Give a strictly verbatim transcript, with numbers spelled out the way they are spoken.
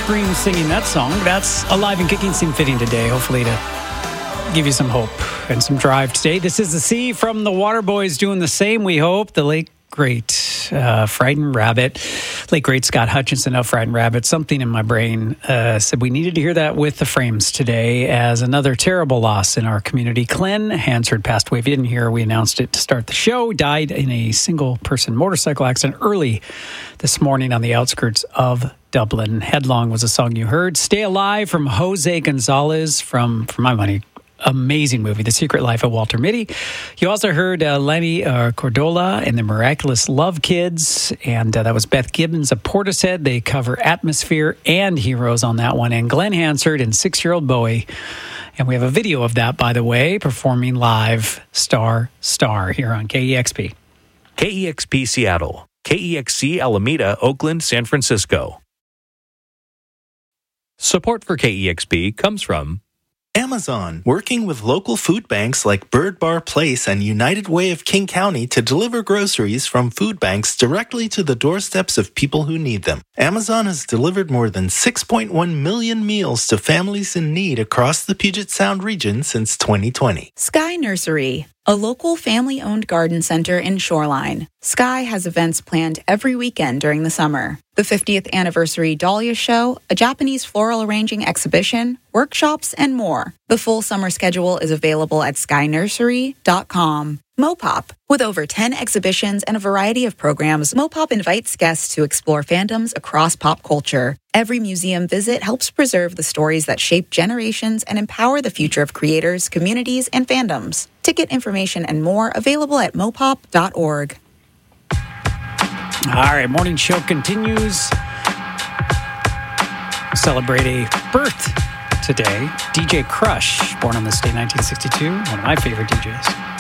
scream singing that song. That's Alive and Kicking seem fitting today, hopefully to give you some hope and some drive today. This is the Sea from the Waterboys doing the same, we hope. The late great uh, Frightened Rabbit, late great Scott Hutchinson of Frightened Rabbit. Something in my brain uh, said we needed to hear that with the Frames today as another terrible loss in our community. Glenn Hansard passed away. If you didn't hear, we announced it to start the show. Died in a single-person motorcycle accident early this morning on the outskirts of Dublin. Headlong was a song you heard. Stay Alive from Jose Gonzalez from, for my money, amazing movie, The Secret Life of Walter Mitty. You also heard uh, Lenny uh, Cordola and the Miraculous Love Kids, and uh, that was Beth Gibbons of Portishead. They cover Atmosphere and Heroes on that one, and Glenn Hansard and Six-Year-Old Bowie. And we have a video of that, by the way, performing live Star Star here on K E X P. K E X P Seattle, K E X C Alameda, Oakland, San Francisco. Support for K E X P comes from Amazon, working with local food banks like Bird Bar Place and United Way of King County to deliver groceries from food banks directly to the doorsteps of people who need them. Amazon has delivered more than six point one million meals to families in need across the Puget Sound region since twenty twenty. Sky Nursery, a local family-owned garden center in Shoreline. Sky has events planned every weekend during the summer. The fiftieth anniversary Dahlia Show, a Japanese floral arranging exhibition, workshops, and more. The full summer schedule is available at sky nursery dot com. Mopop. With over ten exhibitions and a variety of programs, Mopop invites guests to explore fandoms across pop culture. Every museum visit helps preserve the stories that shape generations and empower the future of creators, communities, and fandoms. Ticket information and more available at mopop dot org. All right, morning show continues. Celebrate a birth today. D J Crush, born on this day, nineteen sixty-two, one of my favorite D Js.